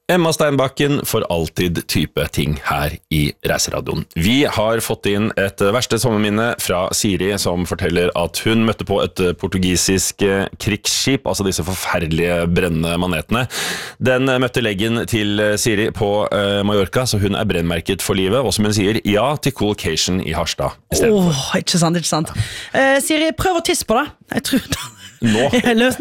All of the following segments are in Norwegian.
Emma Steinbakken for alltid type ting her i Reiseradioen. Vi har fått inn et verste sommerminne fra Siri, som forteller at hun møtte på et portugisisk krigsskip, altså disse forferdelige brennende manetene. Den møtte leggen til Siri på Mallorca, så hun brennmerket for livet, og som hun sier, ja til Coolcation i Harstad i stedet for. Ikke sant. Siri, prøv å tisse på det. Jeg tror det. Nå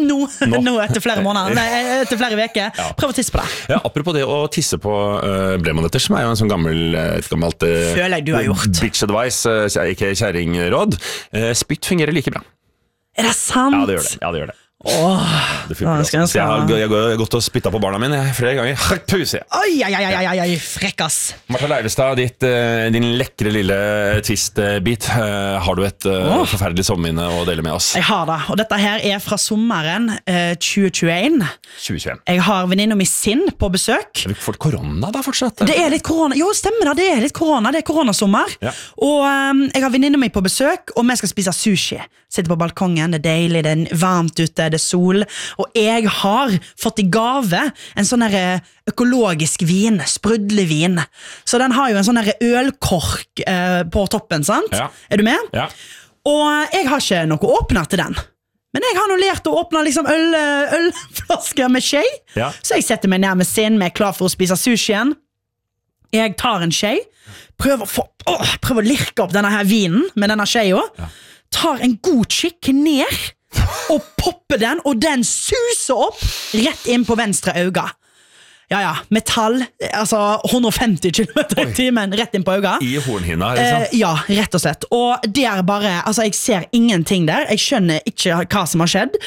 etter flere måneder. Nei, etter flere veker. Ja. Prøv å tisse på det. Ja, apropos det å tisse på brennmaneter, som jo en sånn gammelt føler jeg du har gjort. Bitch advice, ikke kjæringråd. Spytt fungerer like bra. Det sant? Ja, det gjør det. Det funker. Jeg har gått og spyttet på barna mine flere ganger. Pause. Oi, frekkas. Martha Leivestad, din lekre lille twist-bit. Har du et forferdelig sommerminne å dele med oss? Jeg har det, og dette her fra sommeren 2021. Jeg har venninna mi Sinn på besøk. Er vi fått korona da fortsatt? Det litt korona, jo stemmer det er litt korona. Det koronasommer. Ja. Og jeg har venninna mi på besøk, og vi skal spise sushi. Sitter på balkongen, det deilig, det varmt ute, det sol. Og jeg har fått i gave en sånn her økologisk vin, sprudlevin. Så den har jo en sånn her ølkork på toppen, sant? Ja. Er du med? Ja. Og jeg har ikke noe åpner til den. Men jeg har nå lært å åpne liksom ølflasker med skje. Ja. Så jeg setter meg ned med Sinn, vi klar for å spise sushien. Jeg tar en skje, prøver å lirke opp denne her vinen med denne skjea. Ja. Tar en god kikk ned og popper den, og den suser opp rett inn på venstre øyne. Ja, metall, altså 150 km i timen rett inn på øynene. I hornhinna, liksom? Ja, rett og slett. Og det bare, altså jeg ser ingenting der, jeg skjønner ikke hva som har skjedd,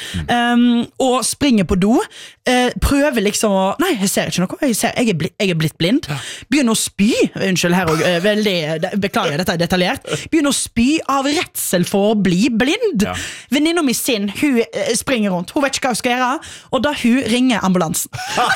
og springer på do, prøver liksom å, nei, jeg ser ikke noe, jeg blitt blind, begynner å spy, unnskyld her og beklager, dette detaljert, begynner å spy av redsel for å bli blind. Ja. Venninna mi Sinn, hun springer rundt, hun vet ikke hva hun skal gjøre, og da hun ringer ambulansen.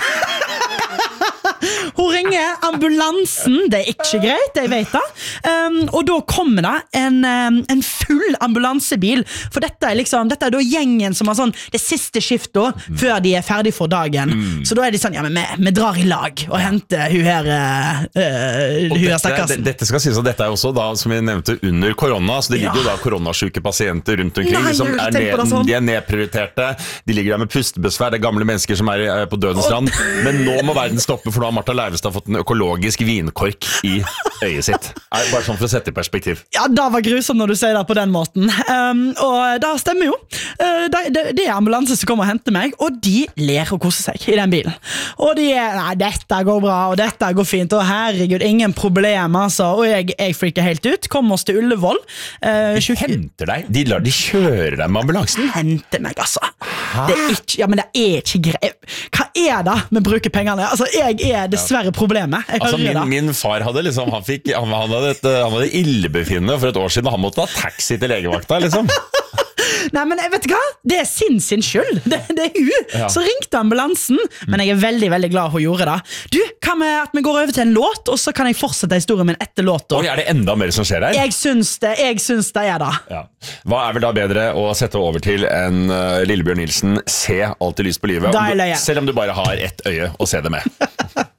Hun ringer ambulansen. Det ikke greit, jeg vet det. Og da kommer det en full ambulansebil. For dette liksom, dette da gjengen som har sånn det siste skiftet før de ferdig for dagen. Så da de sånn, ja, men vi drar i lag og henter hun her stakkassen. Dette skal sies at dette også da, som vi nevnte, under korona. Så det ligger jo da koronasyke pasienter rundt omkring. Som de nedprioriterte. De ligger der med pustebesvær. Det gamle mennesker som på dødens rand. Men nå må verden stoppe, for nå har Martha Leivestad fått en økologisk vinkork i øyet sitt. Bare sånn for å sette i perspektiv. Ja, det var grusomt når du sier det på den måten. Og det stemmer jo. Det ambulanse som kommer og henter meg, og de ler og koser seg i den bilen. Og de nei, dette går bra, og dette går fint, og herregud, ingen problem, altså. Og jeg freaker helt ut. Kom oss til Ullevål. De henter deg? De kjører deg med ambulansen? Henter meg, altså. Det ikke, ja, men det ikke greit. Hva det med å bruke pengene? Altså, jeg dessverre problemet. Altså, min far hadde liksom, han hadde illebefinnende for et år siden, og han måtte ha taxi til legevakta, liksom. Nei, men vet du hva? Det Sinn sin skyld. Det hun. Ja. Så ringte ambulansen, men jeg veldig, veldig glad hun gjorde det. Du, hva med at vi går over til en låt, og så kan jeg fortsette historien min etter låten? Oi, det enda mer som skjer her? Jeg syns det det. Ja. Hva vel da bedre å sette over til en Lillebjørn Nilsen, se alltid lys på livet, selv om du bare har ett øye å se det med.